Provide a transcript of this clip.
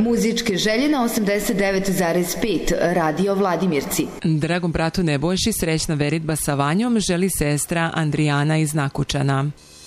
Muzičke želje na 89,5 Radio Vladimirci. Dragom bratu Nebojši srećna veritba sa Vanjom želi sestra Andrijana iz Nakučana.